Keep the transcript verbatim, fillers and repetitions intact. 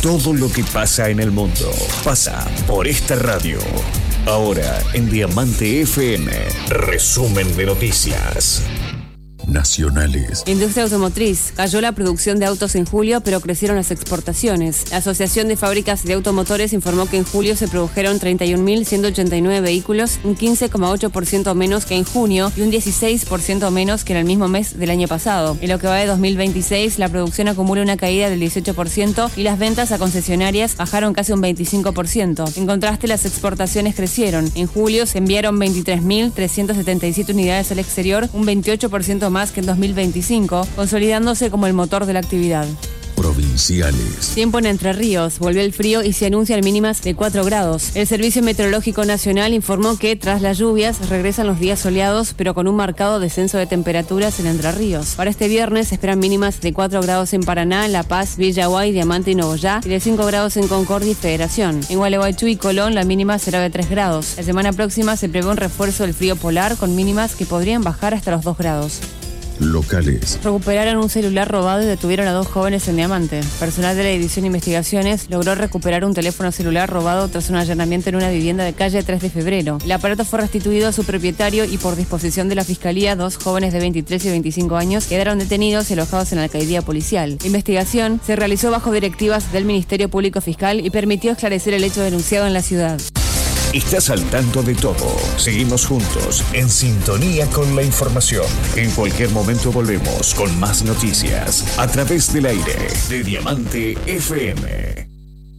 Todo lo que pasa en el mundo pasa por esta radio. Ahora en Diamante F M, resumen de noticias nacionales. Industria automotriz. Cayó la producción de autos en julio, pero crecieron las exportaciones. La Asociación de Fábricas de Automotores informó que en julio se produjeron treinta y un mil ciento ochenta y nueve vehículos, un quince coma ocho por ciento menos que en junio y un dieciséis por ciento menos que en el mismo mes del año pasado. En lo que va de dos mil veintiséis, la producción acumula una caída del dieciocho por ciento y las ventas a concesionarias bajaron casi un veinticinco por ciento. En contraste, las exportaciones crecieron. En julio se enviaron veintitrés mil trescientas setenta y siete unidades al exterior, un veintiocho por ciento más que en dos mil veinticinco, consolidándose como el motor de la actividad. Provinciales. Tiempo en Entre Ríos. Volvió el frío y se anuncian mínimas de cuatro grados. El Servicio Meteorológico Nacional informó que tras las lluvias regresan los días soleados, pero con un marcado descenso de temperaturas en Entre Ríos. Para este viernes se esperan mínimas de cuatro grados en Paraná, La Paz, Villaguay, Diamante y Nogoyá, y de cinco grados en Concordia y Federación. En Gualeguaychú y Colón la mínima será de tres grados. La semana próxima se prevé un refuerzo del frío polar con mínimas que podrían bajar hasta los dos grados. Locales. Recuperaron un celular robado y detuvieron a dos jóvenes en Diamante. Personal de la División de Investigaciones logró recuperar un teléfono celular robado tras un allanamiento en una vivienda de calle tres de febrero. El aparato fue restituido a su propietario y por disposición de la Fiscalía, dos jóvenes de veintitrés y veinticinco años quedaron detenidos y alojados en la alcaldía policial. La investigación se realizó bajo directivas del Ministerio Público Fiscal y permitió esclarecer el hecho denunciado en la ciudad. Estás al tanto de todo. Seguimos juntos, en sintonía con la información. En cualquier momento volvemos con más noticias a través del aire de Diamante F M.